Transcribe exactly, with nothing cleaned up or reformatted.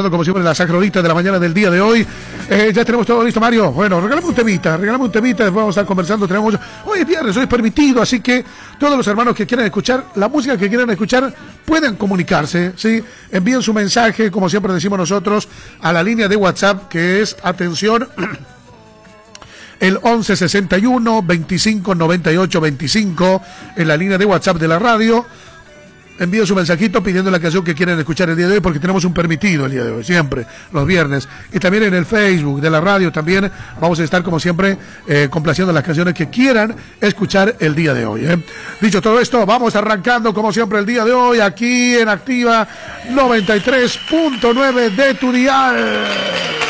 escuchando como siempre la sacrodita de la mañana del día de hoy. Eh, ya tenemos todo listo, Mario. Bueno, regálame un temita, regálame un temita, después vamos a estar conversando. Tenemos mucho. Hoy es viernes, hoy es permitido, así que todos los hermanos que quieran escuchar la música que quieran escuchar pueden comunicarse, ¿sí? Envíen su mensaje, como siempre decimos nosotros, a la línea de WhatsApp, que es, atención, el once sesenta y uno veinticinco noventa y ocho veinticinco, en la línea de WhatsApp de la radio. Envíen su mensajito pidiendo la canción que quieren escuchar el día de hoy, porque tenemos un permitido el día de hoy, siempre, los viernes. Y también en el Facebook de la radio también vamos a estar, como siempre, eh, complaciendo las canciones que quieran escuchar el día de hoy. ¿eh? Dicho todo esto, vamos arrancando, como siempre, el día de hoy, aquí en Activa noventa y tres punto nueve de tu dial.